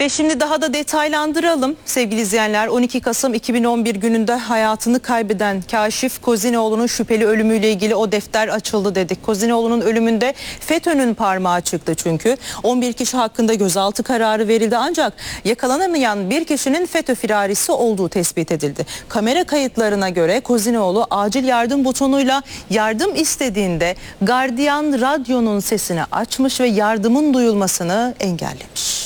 Ve şimdi daha da detaylandıralım sevgili izleyenler. 12 Kasım 2011 gününde hayatını kaybeden Kaşif Kozinoğlu'nun şüpheli ölümüyle ilgili o defter açıldı dedik. Kozinoğlu'nun ölümünde FETÖ'nün parmağı çıktı çünkü. 11 kişi hakkında gözaltı kararı verildi ancak yakalanamayan bir kişinin FETÖ firarisi olduğu tespit edildi. Kamera kayıtlarına göre Kozinoğlu acil yardım butonuyla yardım istediğinde gardiyan radyonun sesini açmış ve yardımın duyulmasını engellemiş.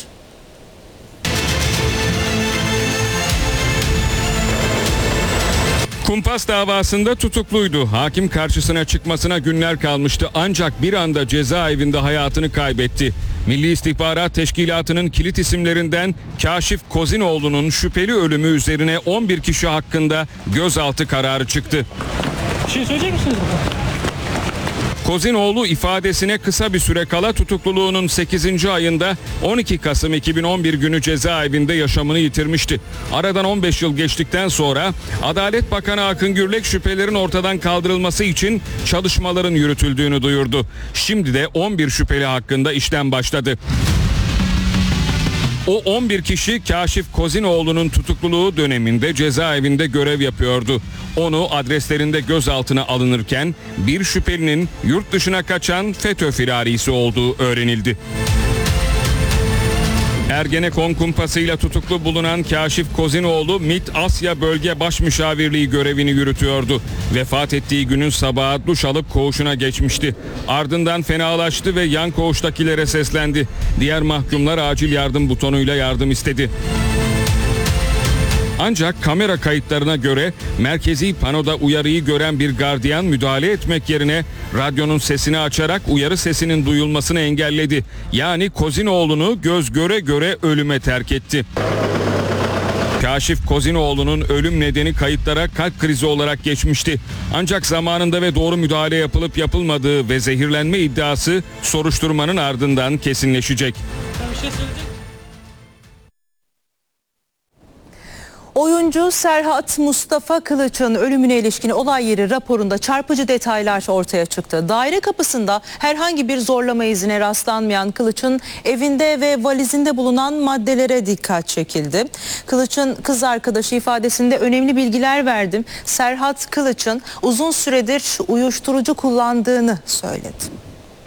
Kumpas davasında tutukluydu. Hakim karşısına çıkmasına günler kalmıştı ancak bir anda cezaevinde hayatını kaybetti. Milli İstihbarat Teşkilatı'nın kilit isimlerinden Kaşif Kozinoğlu'nun şüpheli ölümü üzerine 11 kişi hakkında gözaltı kararı çıktı. Bir şey söyleyecek misiniz burada? Kozinoğlu ifadesine kısa bir süre kala tutukluluğunun 8. ayında 12 Kasım 2011 günü cezaevinde yaşamını yitirmişti. Aradan 15 yıl geçtikten sonra Adalet Bakanı Akın Gürlek şüphelerin ortadan kaldırılması için çalışmaların yürütüldüğünü duyurdu. Şimdi de 11 şüpheli hakkında işlem başladı. O 11 kişi Kaşif Kozinoğlu'nun tutukluluğu döneminde cezaevinde görev yapıyordu. Onu adreslerinde gözaltına alınırken bir şüphelinin yurt dışına kaçan FETÖ firarisi olduğu öğrenildi. Ergenekon kumpasıyla tutuklu bulunan Kaşif Kozinoğlu MİT Asya Bölge Başmüşavirliği görevini yürütüyordu. Vefat ettiği günün sabahı duş alıp koğuşuna geçmişti. Ardından fenalaştı ve yan koğuştakilere seslendi. Diğer mahkumlar acil yardım butonuyla yardım istedi. Ancak kamera kayıtlarına göre merkezi panoda uyarıyı gören bir gardiyan müdahale etmek yerine radyonun sesini açarak uyarı sesinin duyulmasını engelledi. Yani Kozinoğlu'nu göz göre göre ölüme terk etti. Kaşif Kozinoğlu'nun ölüm nedeni kayıtlara kalp krizi olarak geçmişti. Ancak zamanında ve doğru müdahale yapılıp yapılmadığı ve zehirlenme iddiası soruşturmanın ardından kesinleşecek. Bir şey söyleyecek. Oyuncu Serhat Mustafa Kılıç'ın ölümüne ilişkin olay yeri raporunda çarpıcı detaylar ortaya çıktı. Daire kapısında herhangi bir zorlama izine rastlanmayan Kılıç'ın evinde ve valizinde bulunan maddelere dikkat çekildi. Kılıç'ın kız arkadaşı ifadesinde önemli bilgiler verdim. Serhat Kılıç'ın uzun süredir uyuşturucu kullandığını söyledi.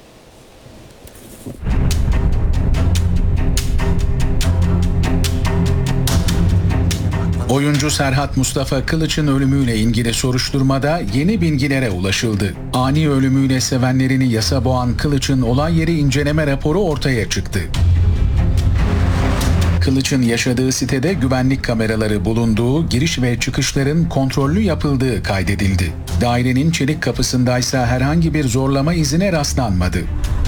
Oyuncu Serhat Mustafa Kılıç'ın ölümüyle ilgili soruşturmada yeni bilgilere ulaşıldı. Ani ölümüyle sevenlerini yasa boğan Kılıç'ın olay yeri inceleme raporu ortaya çıktı. Kılıç'ın yaşadığı sitede güvenlik kameraları bulunduğu, giriş ve çıkışların kontrollü yapıldığı kaydedildi. Dairenin çelik kapısındaysa herhangi bir zorlama izine rastlanmadı.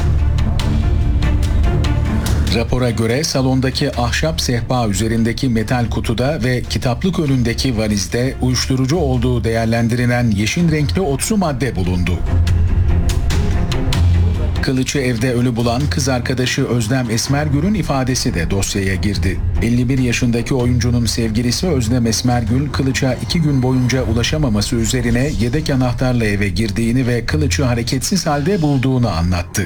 Rapora göre salondaki ahşap sehpa üzerindeki metal kutuda ve kitaplık önündeki valizde uyuşturucu olduğu değerlendirilen yeşil renkli otsu madde bulundu. Kılıç'ı evde ölü bulan kız arkadaşı Özlem Esmergül'ün ifadesi de dosyaya girdi. 51 yaşındaki oyuncunun sevgilisi Özlem Esmergül, Kılıç'a 2 gün boyunca ulaşamaması üzerine yedek anahtarla eve girdiğini ve Kılıç'ı hareketsiz halde bulduğunu anlattı.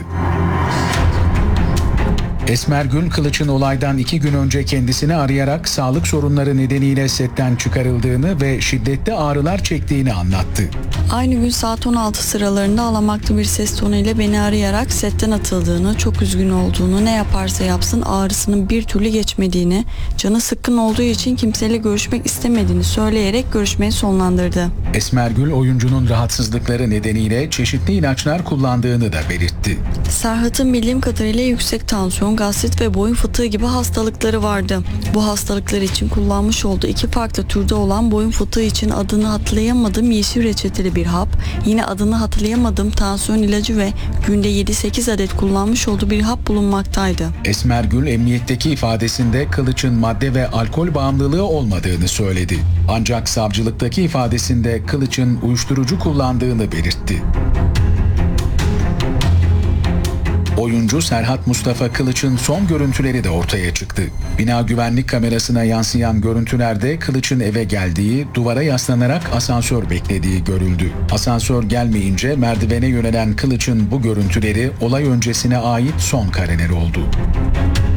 Esmergül, Kılıç'ın olaydan 2 gün önce kendisini arayarak sağlık sorunları nedeniyle setten çıkarıldığını ve şiddetli ağrılar çektiğini anlattı. Aynı gün saat 16 sıralarında ağlamaklı bir ses tonuyla beni arayarak setten atıldığını, çok üzgün olduğunu, ne yaparsa yapsın ağrısının bir türlü geçmediğini, canı sıkkın olduğu için kimseyle görüşmek istemediğini söyleyerek görüşmeyi sonlandırdı. Esmergül, oyuncunun rahatsızlıkları nedeniyle çeşitli ilaçlar kullandığını da belirtti. Serhat'ın bildiğim kadarıyla yüksek tansiyon, gastrit ve boyun fıtığı gibi hastalıkları vardı. Bu hastalıklar için kullanmış olduğu 2 farklı türde olan boyun fıtığı için adını hatırlayamadığım yeşil reçeteli bir hap, yine adını hatırlayamadığım tansiyon ilacı ve günde 7-8 adet kullanmış olduğu bir hap bulunmaktaydı. Esmergül emniyetteki ifadesinde Kılıç'ın madde ve alkol bağımlılığı olmadığını söyledi. Ancak savcılıktaki ifadesinde Kılıç'ın uyuşturucu kullandığını belirtti. Oyuncu Serhat Mustafa Kılıç'ın son görüntüleri de ortaya çıktı. Bina güvenlik kamerasına yansıyan görüntülerde Kılıç'ın eve geldiği, duvara yaslanarak asansör beklediği görüldü. Asansör gelmeyince merdivene yönelen Kılıç'ın bu görüntüleri olay öncesine ait son kareler oldu.